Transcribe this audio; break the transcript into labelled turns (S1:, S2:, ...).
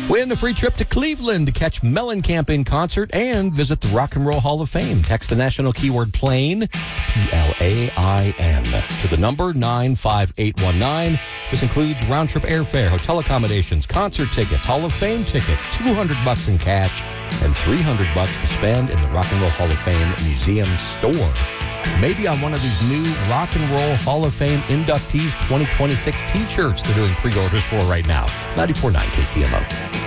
S1: Win a free trip to Cleveland to catch Mellencamp in concert and visit the Rock and Roll Hall of Fame. Text the national keyword PLAIN, P-L-A-I-N, to the number 95819. This includes round-trip airfare, hotel accommodations, concert tickets, Hall of Fame tickets, $200 in cash, and $300 to spend in the Rock and Roll Hall of Fame Museum store. Maybe on one of these new Rock and Roll Hall of Fame inductees 2026 t-shirts they're doing pre-orders for right now. 94.9 KCMO.